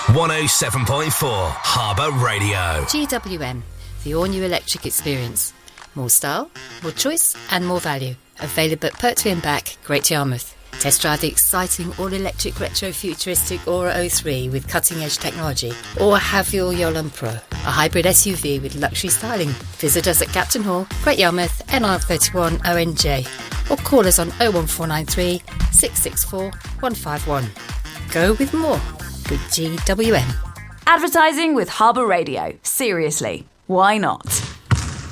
107.4 Harbour Radio. GWM, the all-new electric experience. More style, more choice and more value. Available at Pertwee and Back, Great Yarmouth. Test drive the exciting all-electric retro-futuristic Aura 03 with cutting-edge technology. Or have your Yolande Pro, a hybrid SUV with luxury styling. Visit us at Captain Hall, Great Yarmouth, NR31 ONJ. Or call us on 01493 664 151. Go with more with GWM. Advertising with Harbour Radio. Seriously, why not?